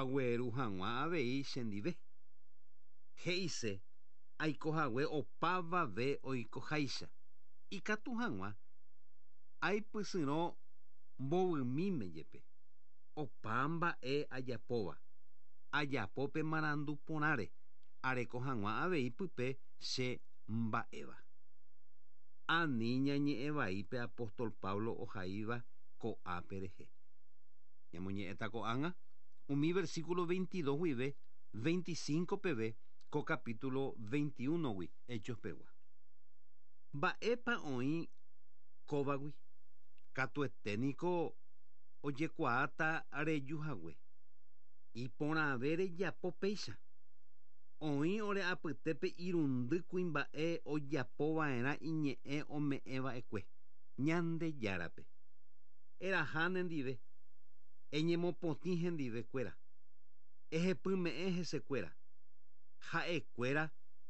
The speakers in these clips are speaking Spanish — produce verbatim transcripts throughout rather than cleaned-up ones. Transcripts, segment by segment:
agueru hag̃ua avei chendive. He'ise aikohague opavave oikoháicha. Ikatu hag̃ua aipysyrõ mbovymíme jepe. Opa mba'e ajapóva. Ajapo pe marandu porãre. Areko hag̃ua avei pype che mba'éva. Ani ñañe'ẽ vai pe apóstol Pablo ohaíva ko'ápe rehe. Ñamoñe'ẽta ko'ág̃a umi versículo veintidós guive, veinticinco peve ko capítulo veintiuno gui Hechos pegua. Mba'épa oĩ kóvagui. Katueténiko ojekuaáta rejuhague. Iporãve rejapo péicha. Oĩ ore apytépe irundy kuimba'e ojapova'erã iñe'ẽ ome'ẽva'ekue Ñandejárape. Eraha nendive. Eñemopotĩ hendivekuéra. Ehepyme'ẽ hesekuéra. Ha'ekuéra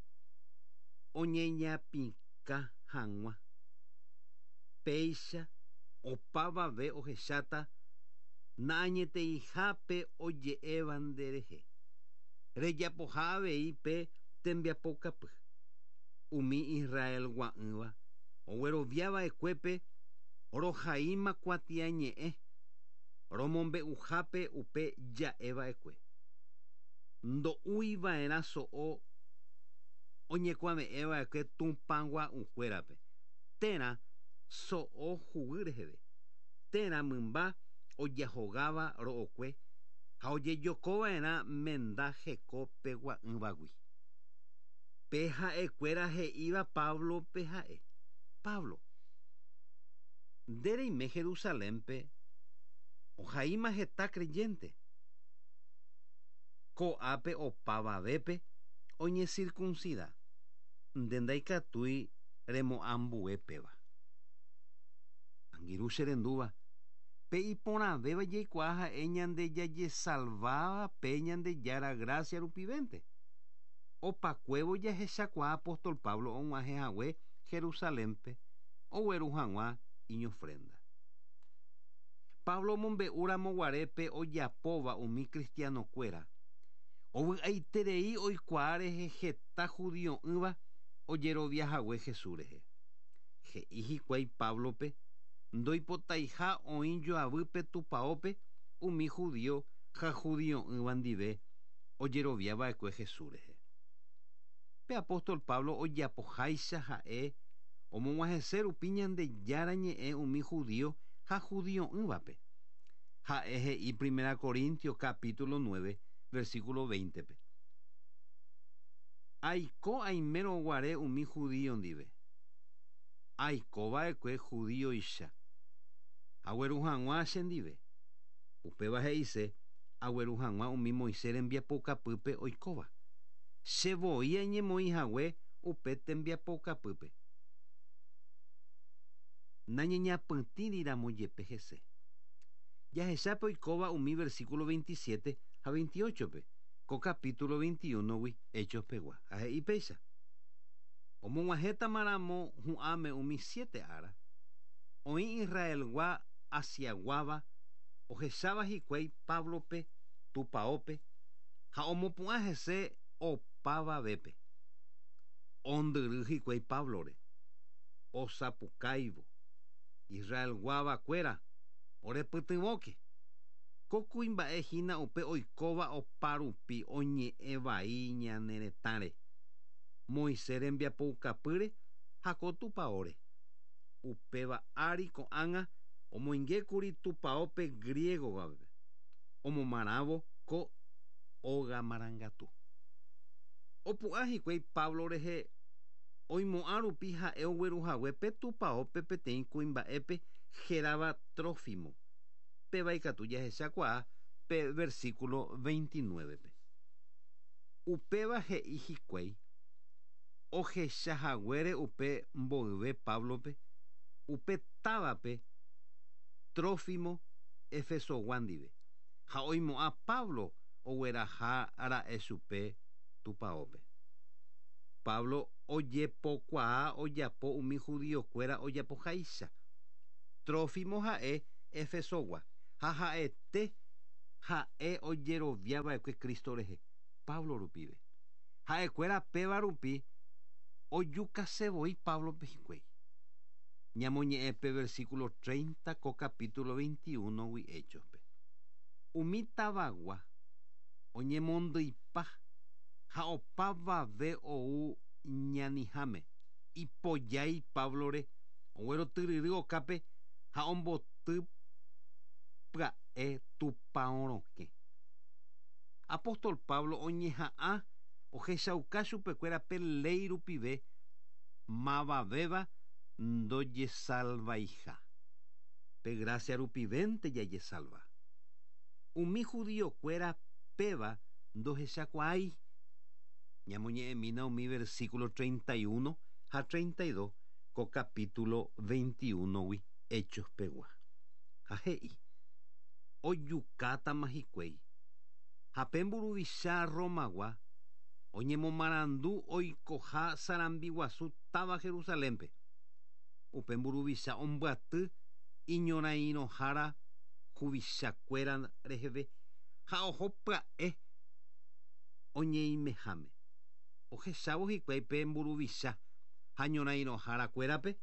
oñeñapĩka hag̃ua. Péicha opavave ohecháta na'añeteihápe oje'éva nderehe. Rejapoha avei pe tembiapokapy. Umi Israel gua'ỹva ogueroviava'ekuépe rohaíma kuatia ñe'ẽ romombe'uhápe upe ja'eva'ekue. Ndo'úiva'erã so'o oñekuaame'ẽva'ekue tupãgua'ũkuérape. Térã so'o huguy reheve. Térã mymba ojahogáva ro'okue ha ojejokova'erã menda heko pegua'ỹvagui. Pe ha'ekuéra he'íva Pablo pe ha'e. Pablo, ndereime Jerusalénpe ohaíma heta creyente. Ko'ápe opavavépe oñecircuncida. Nde ndaikatúi remo'ãmbuepéva. Angirũ che rendúva. Pe iporãvéva jaikuaa ha'e ñandejajesalváva pe Ñandejára gracia rupivénte. Opakuévo jahechakuaa apóstol Pablo og̃uahẽhague Jerusalénpe ogueru hag̃ua iñofrenda. Pablo mombe'úramoguarépe ojapóva umi kristianokuéra. Ovy'aiterei oikuaa rehe heta judio'ỹva ojeroviahague Jesús rehe. He'i hikuái Pablope ndoipotaiha oĩ joavýpe tupãópe umi judío ha judio'ỹva ndive ojeroviava'ekue Jesús rehe. Pe apóstol Pablo ojapoháicha ha'e omog̃uahẽse rupi Ñandejára ñe'ẽ umi judío ha judio'ỹvape. Ha'e he'i Primera Corintios capítulo nueve versículo veinte pe. Aiko aiméroguare umi judío ndive. Aikova'ekue judíoicha. Agueru hag̃ua chendive. Upéva he'ise agueru hag̃ua umi Moisés rembiapokapýpe oikóva. Chevoi añemoĩhague upe tembiapokapýpe. Nañeñapytĩriramo jepe hese. Jahechápe oikóva umi versículo veintisiete ha veintiocho pe ko capítulo veintiuno gui Hechos pegua. Ha he'i péicha. Omog̃uahẽtamaramo hu'ãme umi siete ára. Oĩ Israelgua asiaguáva ohecháva hikuái Pablope tupãópe ha omopu'ã hese opavavépe. Ondyry hikuái Pablore. Osapukáivo. Israelguavakuéra orepytyvõke. Ko kuimba'ehína upe oikóva opa rupi oñe'ẽ vai ñane retãre. Moisés rembiapoukapýre ha ko tupãóre. Upéva ári ko'ág̃a omoingékuri tupãópe griegogave. Omomarãvo ko óga marangatu. Opu'ã hikuái Pablo rehe oimo'ã rupi ha'e ogueruhague pe tupãópe peteĩ kuimba'épe hérava Trófimo. Pe vaikatu jahechakuaa pe versículo veintinueve pe. Upéva he'i hikuái ohechahaguére upe mboyve Pablope upe távape Trófimo Efesogua ndive. Ha oimo'ã Pablo ogueraha ra'e chupe tupãópe. Pablo ojepokuaa ojapo umi judiokuéra ojapoháicha. Trófimo ha'e Efesogua ha ha'ete ha'e ojeroviava'ekue Kristo rehe Pablo rupive. Ha'ekuéra péva rupi ojukasevoi Pablope hikuái. Ñamoñe'ẽpe versículo treinta ko capítulo veintiuno gui Hechospe. Umi tavagua oñemondýipa ha opavave ou ñaniháme ipojái Pablore oguerotyryry okápe ha omboty pya'e tupãorokẽ. Apóstol Pablo oñeha'ã ohechauka chupekuéra pe ley rupive mavavéva ndojesalvaiha. Pe gracia rupivénte jajesalva. Umi judiokuéra péva ndohechakuaái. Ñamoñe'ẽmína umi versículo treinta y uno ha treinta y dos ko capítulo veintiunogui Hechos pegua. Ha he'i ojukátama hikuái. Ha pemburuvicha Rómagua oñemomarandu oikoha sarambiguasu táva Jerusalémpe. Upe mburuvicha ombyaty iñorãirõhára huvichakuéra reheve ha oho pya'e oñeimeháme. Ohechávo hikuái pe mburuvicha ha ñorãirõhárakuérape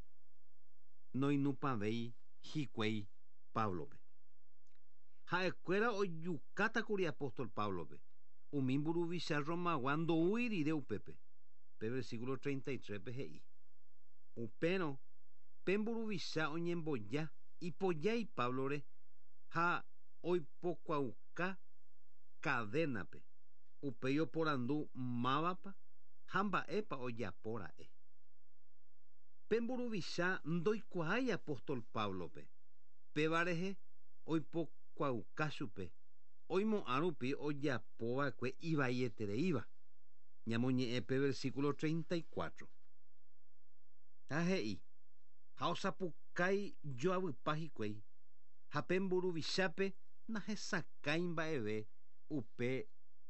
noinupãvéi hikuái Pablope. Ha'ekuéra ojukátakuri apóstol Pablope. Umi mburuvicha Rómagua ndoúi rire upépe. Pe versículo treinta y tres pe he'i. Upérõ pe mburuvicha oñemboja ipojái Pablore ha oipokuauka cadénape. Upéi oporandu mávapa ha mba'épa ojapóra'e. Pe mburuvicha ndoikuaái apóstol Pablope. Péva rehe oipokuauka chupe. Oimo'ã rupi ojapóva'ekue ivaietereíva. Ñamoñe'ẽpe versículo treinta y cuatro. Ha he'i ha osapukái joavypa hikuái ha pe mburuvichápe nahesakãi mba'eve upe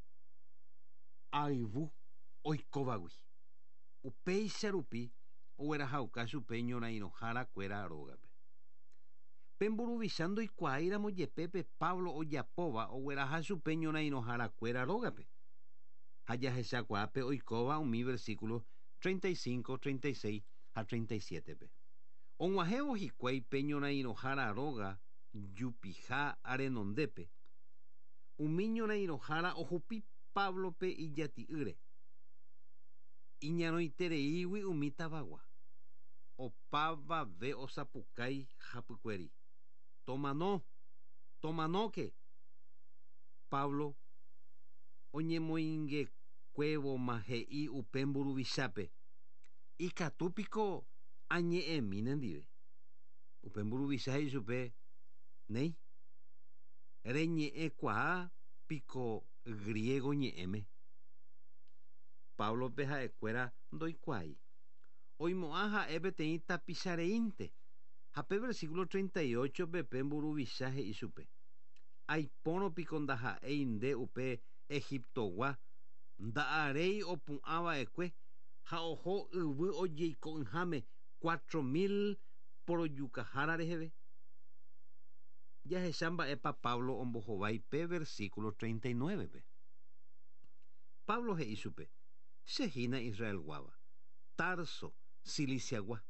ayvu oikovagui. Upéicha rupi oguerahauka chupe ñorãirõhárakuéra rógape. Pe mburuvicha ndoikuaáiramo jepépe Pablo ojapóva ogueraha chupe ñorãirõhárakuéra rógape. Ha jahechakuápe oikóva umi versículo treinta y cinco, treinta y seis ha treinta y siete pe. Og̃uahẽvo hikuái pe ñorãirõhára róga jupiha arenondépe. Umi ñorãirõhára ohupi Pablope ijati'ýre. Iñaroitereígui umi tavagua. Opavave osapukái hapykuéri. Tomanó, tomanóke. Pablo oñemoingekuévoma he'i upe mburuvichápe. Ikatúpiko añe'ẽmi nendive. Upe mburuvicha he'i chupe néi reñe'ẽkuaa piko griego ñe'ẽme. Pablope ha'ekuéra ndoikuaái. Oimo'ã ha'e peteĩ tapichareínte. Ha pe versículo treinta y ocho pe pe mburuvicha he'i chupe. Aipórõ piko ndaha'éi nde upe Egiptogua nda'aréi opu'ãva'ekue ha oho yvy ojeiko'ỹháme cuatro mil porojukahára reheve. Jahecha mba'épa Pablo ombohovái pe versículo treinta y nueve pe. Pablo he'i chupe. Chehína Israelguáva. Tarso, Ciliciagua.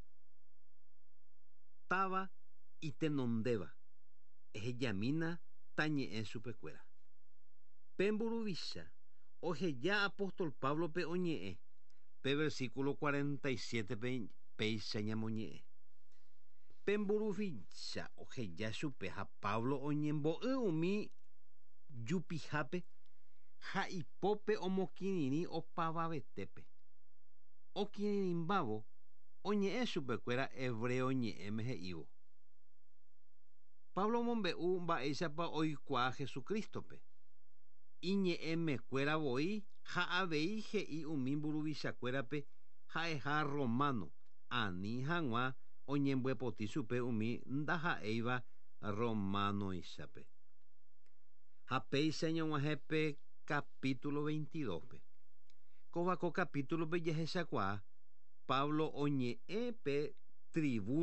Táva itenondéva. Ehejamína tañe'ẽ chupekuéra. Pe mburuvicha oheja apóstol Pablo pe oñe'ẽ. Pe versículo cuarenta y siete pe péicha ñamoñe'ẽ. Pe mburuvicha oheja chupe ha Pablo oñembo'y umi jupihápe ha ipópe omokirirĩ opavavetépe. Okirirĩmbávo oñe'ẽ chupekuéra hebreo ñe'ẽme he'ívo. Pablo omombe'u mba'éichapa oikuaa Jesukristope. Iñe'ẽmekuéra voi ha avei he'i umi mburuvichakuérape ha'eha romano ani hag̃ua oñembyepoti chupe umi ndaha'éiva romanoichápe. Ha péicha ñog̃uahẽ pe capítulo veintidós pe. Kóva ko capítulope jahechakuaa Pablo oñe'ẽ pe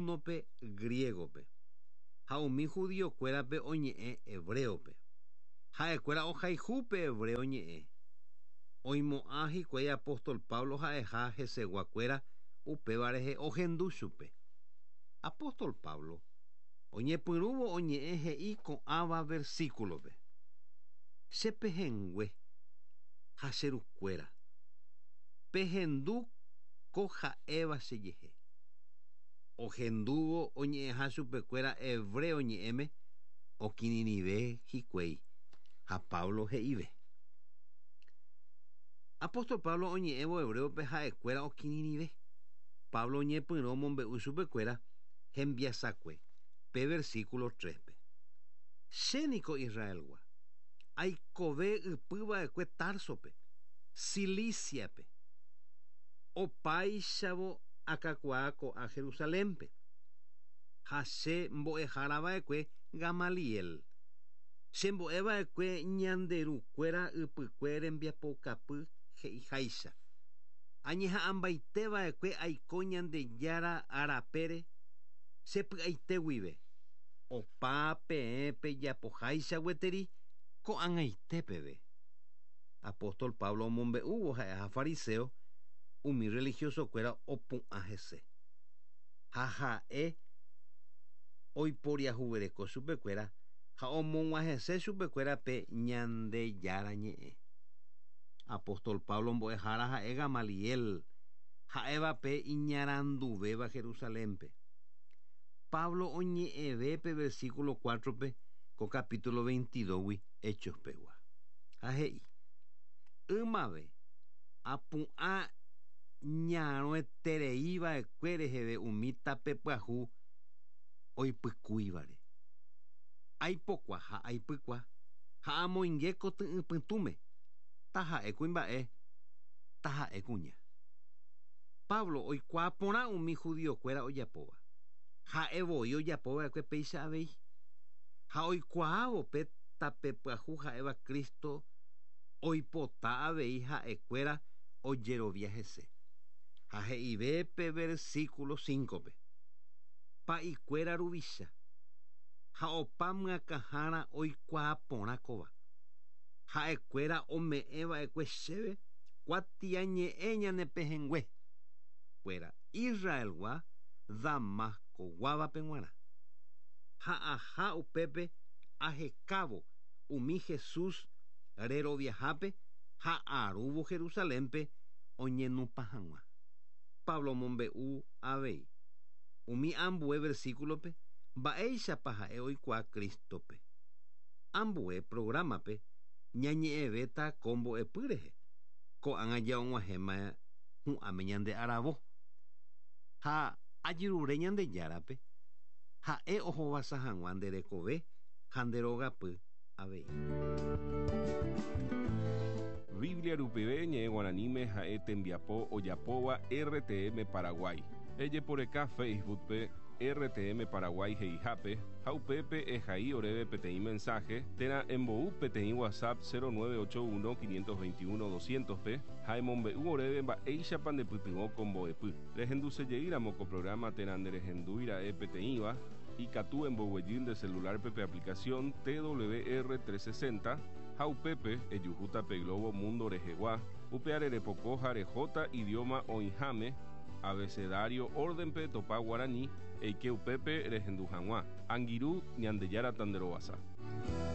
tribunope griegope ha umi judiokuérape oñe'ẽ hebreope. ha'ekuéra ohayhúpe hebreo ñe'ẽ oimo'ã hikuái apóstol Pablo ha'eha heseguakuéra upéva rehe ohendu chupe. Apóstol Pablo oñepyrũvo oñe'ẽ he'i ko'ãva versículope. Che pehengue ha cherukuéra pehendu ko ha'éva chejehe. Ohendúvo oñe'ẽha chupekuéra hebreo ñe'ẽme okininive hikuái ha Pablo he'ive. Apóstol Pablo oñe'ẽvo hebreope ha'ekuéra okininive. Pablo oñepyrõ mombe'u chupekuéra hembiasakue pe versículo trespe. Chéniko Israelgua aikove ypyva'ekue Tarsope, Ciliciape, opáichavo akakuaa ko'ã Jerusalénpe. Ha che mbo'eharava'ekue Gamaliel. Chembo'eva'ekue ñanderukuéra ypykue rembiapokapy he'iháicha. Añeha'ãmbaiteva'ekue aiko Ñandejára Arapére chepy'aite guive. Opa peẽpe japoháicha gueteri ko'ag̃aitépeve. Apóstol Pablo omombe'úvo ha'eha fariseo umi religiosokuéra opu'ã hese. Ha ha'e oiporiahuvereko chupekuéra ha omog̃ua hese chupekuéra pe Ñandejára ñe'ẽ. Apóstol Pablo mbo'ehára ha'e Gamaliel ha'évape iñaranduvéva Jerusalénpe. Pablo oñe'ẽve pe versículo cuatrope ko capítulo veintidós Hechospegua. Ha he'i ymave apu'ã ñarõetereíva'ekue reheve umi tapepyahu oipykúivare. Aipokua ha aipykua ha amoinge koty'y pytũme. Taha'e kuimba'e, taha'e kuña. Pablo oikuaa porã umi judiokuéra ojapóva. Ha'evoi ojapova'ekue péicha avei. Ha oikuaávo pe tapepyahu ha'éva Kristo oipota avei ha'ekuéra ojerovia hese. Ha he'ive pe versículo cincope. Pa'ikuéra ruvicha. Ha opa myakãhára oikuaa porã kóva. Ha'ekuéra ome'ẽva'ekue chéve kuatiañe'ẽ ñanepehengue kuéra Israelgua Damasco guávape g̃uarã. Ha aha upépe ahekávo umi Jesús reroviahápe ha arúvo Jerusalénpe oñenupã hag̃ua. Pablo mombe'u avei umi ambue versículope mba'éichapa ha'e oikuaa Kristope. Ambue programape ñañe'ẽvéta ko mbo'epy rehe ko'ág̃a og̃uahẽma hu'ãme ñande aravo. Ha ajyrure Ñandejárape ha'e ohovasa hag̃ua nderekove ha nderogapy avei. Biblia rupive ñe'ẽ guaraníme ha'e tembiapo ojapóva R T M Paraguay. Ejeporeka Facebookpe R T M Paraguay heihápe ha upépe ehai oréve peteĩ mensaje térã embo'u peteĩ WhatsApp cero nueve ocho uno cinco dos uno doscientos pe ha emombe'u oréve mba'éichapa ndepytyvõ ko mbo'epy. Rehendusejeýramo ko programa térã nderehendúira'e peteĩva ikatu emboguejy nde celularpe pe aplicación T W R trescientos sesenta ha upépe ejuhúta pe Globo Mundo rehegua upe arerepoko ha rejota idioma oĩháme abecedario órdenpe topa guarani eike upépe rehendu hag̃ua. Angirũ Ñandejára Tanderovasa.